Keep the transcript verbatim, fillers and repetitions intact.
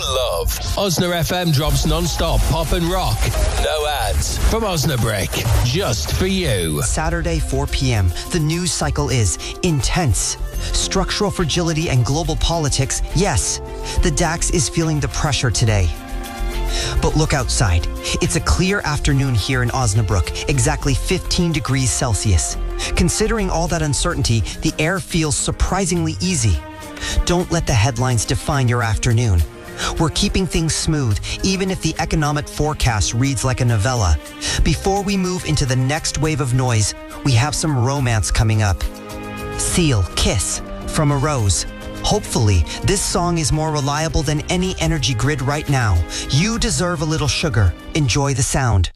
love. Osna F M drops non-stop pop and rock. No ads. From Osnabrick. Just for you. Saturday, four p.m. The news cycle is intense. Structural fragility and global politics, yes. The DAX is feeling the pressure today. But look outside. It's a clear afternoon here in Osnabrück, exactly fifteen degrees Celsius. Considering all that uncertainty, the air feels surprisingly easy. Don't let the headlines define your afternoon. We're keeping things smooth, even if the economic forecast reads like a novella. Before we move into the next wave of noise, we have some romance coming up. Seal, Kiss, from a Rose. Hopefully, this song is more reliable than any energy grid right now. You deserve a little sugar. Enjoy the sound.